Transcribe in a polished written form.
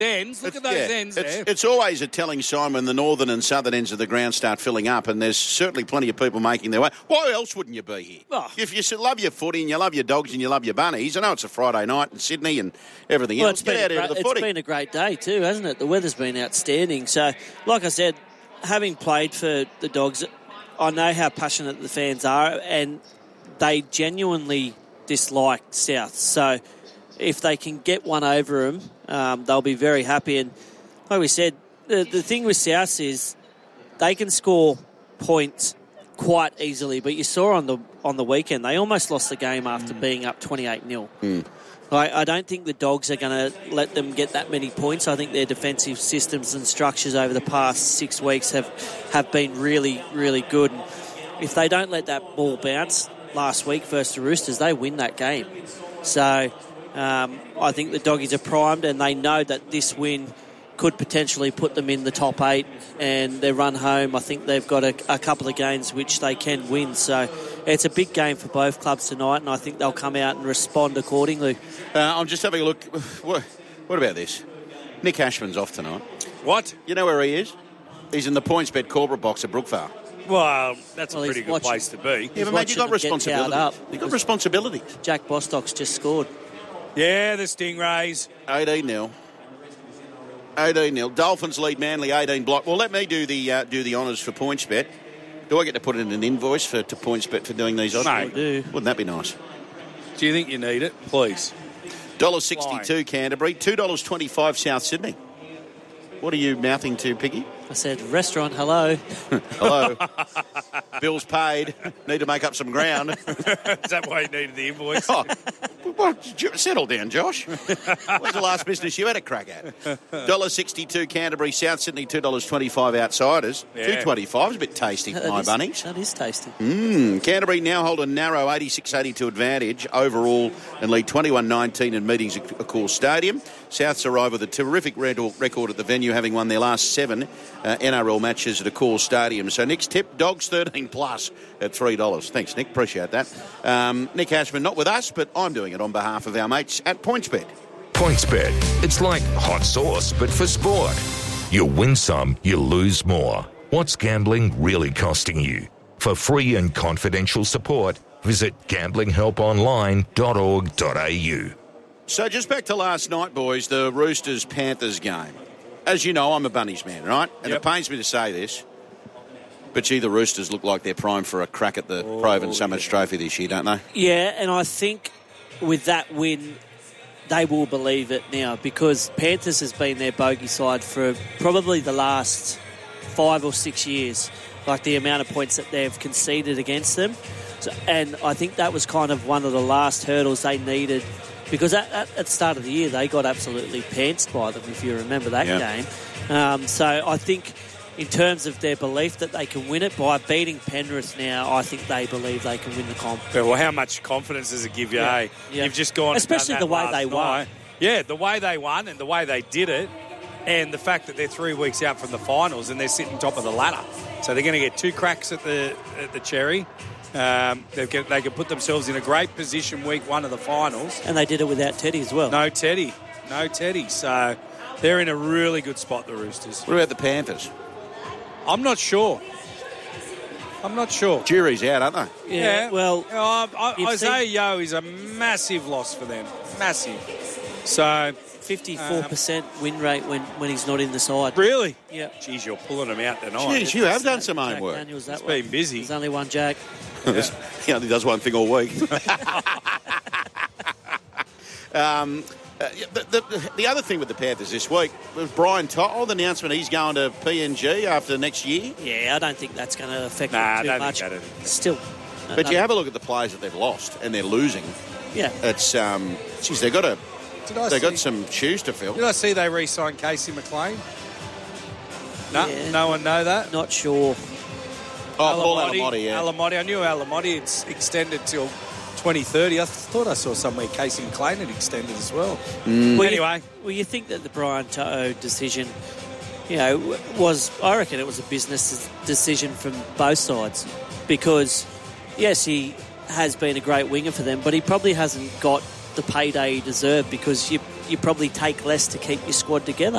ends. Look at those ends there. It's always a telling sign when the northern and southern ends of the ground start filling up, and there's certainly plenty of people making their way. Why else wouldn't you be here? Oh. If you love your footy and you love your dogs and you love your bunnies, I know it's a Friday night in Sydney and everything else. Get out here to the footy. It's been a great day too, hasn't it? The weather's been outstanding. So, like I said, having played for the Dogs, I know how passionate the fans are, and they genuinely dislike South. So if they can get one over them, they'll be very happy. And like we said, the thing with South is they can score points quite easily. But you saw on the weekend, they almost lost the game after being up 28-0. I don't think the Dogs are going to let them get that many points. I think their defensive systems and structures over the past 6 weeks have been really, really good. And if they don't let that ball bounce last week versus the Roosters, they win that game. So I think the Doggies are primed, and they know that this win could potentially put them in the top 8, and their run home, I think they've got a couple of games which they can win. So it's a big game for both clubs tonight, and I think they'll come out and respond accordingly. I'm just having a look. What about this? Nick Ashman's off tonight. What? You know where he is? He's in the PointsBet corporate box at Brookvale. Well, that's a pretty good place to be. Yeah, but mate, you've got responsibilities. You've got responsibilities. Jack Bostock's just scored. Yeah, the Stingrays. 18-0. 18-0. Dolphins lead Manly 18 block. Well, let me do the honours for PointsBet. Do I get to put in an invoice to PointsBet for doing these odds? Mate. I do. Wouldn't that be nice? Do you think you need it? Please. $1.62 Canterbury, $2.25 South Sydney. What are you mouthing to, Piggy? I said, restaurant, hello. Hello. Bills paid. Need to make up some ground. Is that why you needed the invoice? Oh, well, settle down, Josh. When's the last business you had a crack at? $1.62 Canterbury, South Sydney, $2.25 Outsiders. Yeah. $2.25 is a bit tasty, my bunnies. That is tasty. Canterbury now hold a narrow 86-82 advantage overall and lead 21-19 in meetings at Accor Stadium. Souths arrive with a terrific record at the venue, having won their last 7 NRL matches at Accor Stadium. So Nick's tip, Dogs 13 plus at $3. Thanks, Nick. Appreciate that. Nick Ashman, not with us, but I'm doing it on behalf of our mates at PointsBet. PointsBet. It's like hot sauce, but for sport. You win some, you lose more. What's gambling really costing you? For free and confidential support, visit gamblinghelponline.org.au. So just back to last night, boys, the Roosters-Panthers game. As you know, I'm a Bunnies man, right? And It pains me to say this, but gee, the Roosters look like they're primed for a crack at the Provan Summits Trophy this year, don't they? Yeah, and I think with that win, they will believe it now, because Panthers has been their bogey side for probably the last 5 or 6 years, like the amount of points that they've conceded against them. So, and I think that was kind of one of the last hurdles they needed, because at the start of the year, they got absolutely pantsed by them, if you remember that game. So I think in terms of their belief that they can win it, by beating Penrith now, I think they believe they can win the comp. Yeah, well, how much confidence does it give you, eh? Yeah. You've just gone... Especially the way they won. Yeah, the way they won and the way they did it, and the fact that they're 3 weeks out from the finals and they're sitting top of the ladder. So they're going to get 2 cracks at the cherry. They can put themselves in a great position week 1 of the finals. And they did it without Teddy as well. No Teddy. So they're in a really good spot, the Roosters. What about the Panthers? I'm not sure. Jury's out, aren't they? Yeah. Well, Isaiah Yeo is a massive loss for them. Massive. So 54% win rate when he's not in the side. Really? Yeah. Geez, you're pulling them out tonight. Jeez, you have done some homework. Daniels, It's been busy. There's only one Jack. He only does one thing all week. The other thing with the Panthers this week was Brian Todd, the announcement he's going to PNG after next year. Yeah, I don't think that's going to affect them too much. Still. But you have a look at the players that they've lost and they're losing. Yeah. It's, they've got some shoes to fill. Did I see they re-signed Casey McLean? No, no one know that? Not sure. Paul Alamotti, yeah. Alamotti. I knew Alamotti had extended till 2030. I thought I saw somewhere Casey McLean had extended as well. Well, anyway. You think that the Brian To'o decision, I reckon it was a business decision from both sides, because, yes, he has been a great winger for them, but he probably hasn't got the payday he deserved, because you you probably take less to keep your squad together.